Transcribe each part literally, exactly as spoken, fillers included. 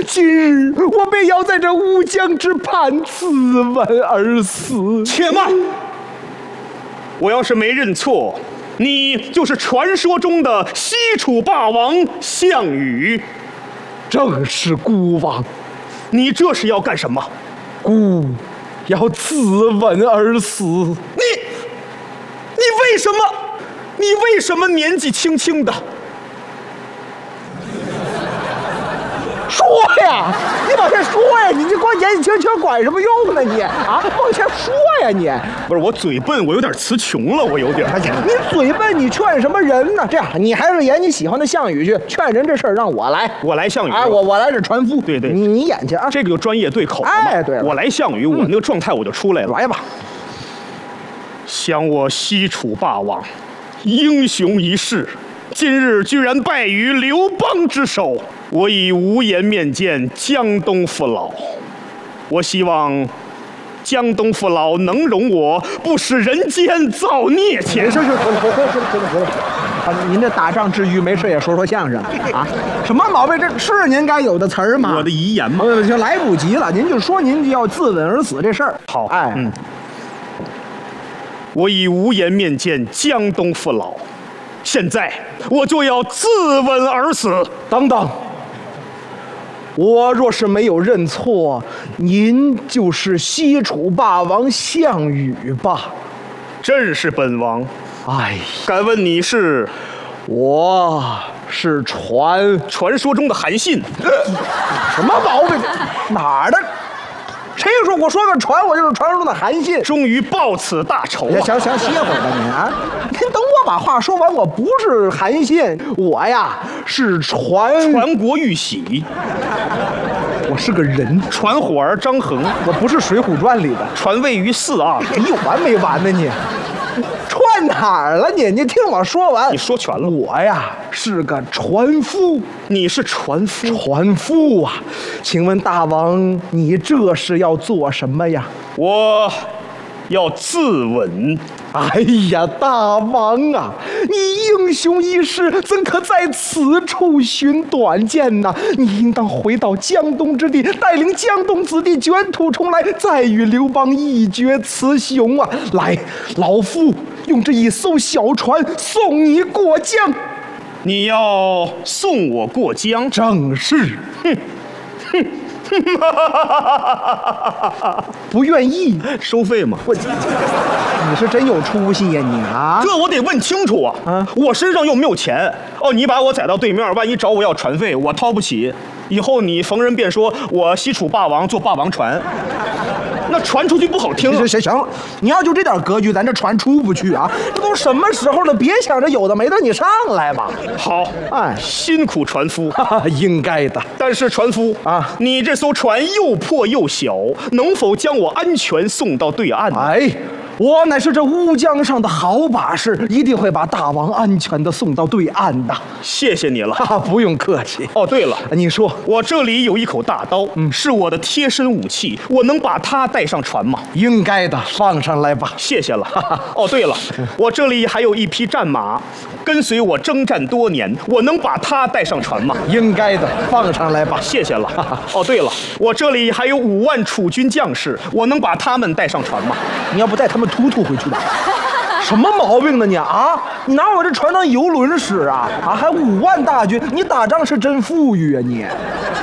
今日我便要在这乌江之畔自刎而死。 且慢！我要是没认错，你就是传说中的西楚霸王项羽。 正是孤王。 你这是要干什么？ 孤要自刎而死。你， 你为什么？你为什么年纪轻轻的？ 说呀，你往前说呀！你这光年纪轻轻管什么用呢？你啊，往前说呀！你不是我嘴笨，我有点词穷了，我有点。 你嘴笨，你劝什么人呢？这样，你还是演你喜欢的项羽去，劝人这事儿让我来， 我来项羽。 哎，我我来这传夫。 对对， 你你演去啊， 这个就专业对口了嘛。 哎，对了， 我来项羽，我那个状态我就出来了。 来吧， 想我西楚霸王，英雄一世，今日居然败于刘邦之手。我已无颜面见江东父老，我希望江东父老能容我，不使人间造孽钱。 行行，回来回来回来回来回来。啊，您这打仗之余没事也说说相声啊？什么毛病？这是您该有的词儿吗？ 我的遗言吗？ 行，来不及了，您就说您就要自刎而死这事儿。 好， 哎， 嗯，我已无颜面见江东父老，现在我就要自刎而死。 等等。我若是没有认错，您就是西楚霸王项羽吧？ 正是本王。 哎， 敢问你是？ 我是传传说中的韩信。 什么毛病？哪儿的？谁说我说个传，我就是传说中的韩信？ 终于报此大仇啊！ 行行，歇会儿吧您啊！您等我把话说完，我不是韩信，我呀是传传国玉玺。 我是个人， 传火儿张衡， 我不是《水浒传》里的。 传位于四二。 你有完没完呢你？串哪儿了你？你听我说完。 你说全了。 我呀是个船夫。 你是船夫？ 船夫啊！请问大王，你这是要做什么呀？ 我要自刎。 哎呀，大王啊，你英雄一世，怎可在此处寻短见呢？你应当回到江东之地，带领江东子弟卷土重来，再与刘邦一决雌雄啊！来，老夫用这一艘小船送你过江。 你要送我过江？ 正是。哼哼。不愿意收费吗？ 我，你是真有出息呀你啊！ 这我得问清楚啊！ 啊， 我身上又没有钱哦，你把我载到对面，万一找我要船费，我掏不起，以后你逢人便说我西楚霸王坐霸王船，那传出去不好听。 行行行，你要就这点格局，咱这船出不去啊！这都什么时候了，别想着有的没的，你上来吧。 好， 哎， 辛苦船夫， 哈哈，应该的。 但是船夫啊， 你这艘船又破又小，能否将我安全送到对岸？ 哎，我乃是这乌江上的好把式，一定会把大王安全的送到对岸的。 谢谢你了。 哈哈，不用客气。 哦，对了， 你说我这里有一口大刀，嗯，是我的贴身武器，我能把它带上船吗？ 应该的，放上来吧。 谢谢了。哦，对了，我这里还有一匹战马，跟随我征战多年，我能把它带上船吗？ 应该的，放上来吧。 谢谢了。哦，对了，我这里还有五万楚军将士，我能把他们带上船吗？ 你要不带他们突突回去吧？什么毛病呢你啊？你拿我这船当游轮使啊？啊，还五万大军，你打仗是真富裕啊你？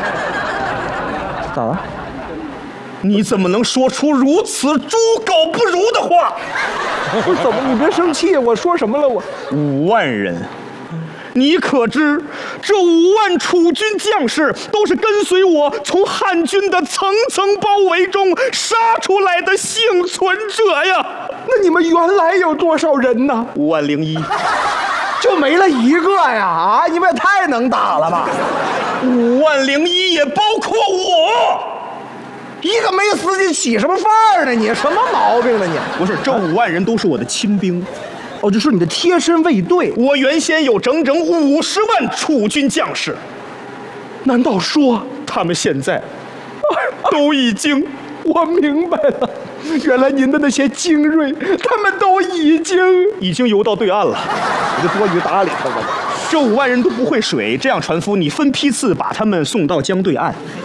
咋了？ 你怎么能说出如此猪狗不如的话？ 我怎么？你别生气，我说什么了我？ 五万人。你可知，这五万楚军将士都是跟随我从汉军的层层包围中杀出来的幸存者呀！ 那你们原来有多少人呢？ 五万零一， 就没了一个呀！啊，你们也太能打了吧！ 五万零一也包括我， 一个没死你起什么范儿呢？你什么毛病呢你？ 不是，这五万人都是我的亲兵。 哦，这是你的贴身卫队。 我原先有整整五十万楚军将士， 难道说他们现在都已经…… 我明白了，原来您的那些精锐，他们都已经已经游到对岸了。 你就多余打里头吧。 这五万人都不会水，这样船夫，你分批次把他们送到江对岸。